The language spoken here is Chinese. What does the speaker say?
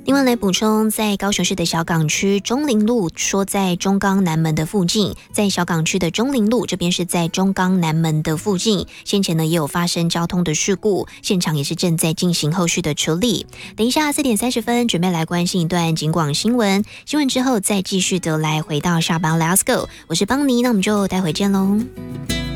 另外来补充，在高雄市的小港区中陵路，说在中钢南门的附近，在小港区的中陵路这边是在中钢南门的附近，先前呢也有发生交通的事故，现场也是正在进行后续的处理。等一下4:30准备来关心一段警广新闻，新闻之后再继续的来回到下班 Let's Go， 我是邦尼，那我们就待会见喽。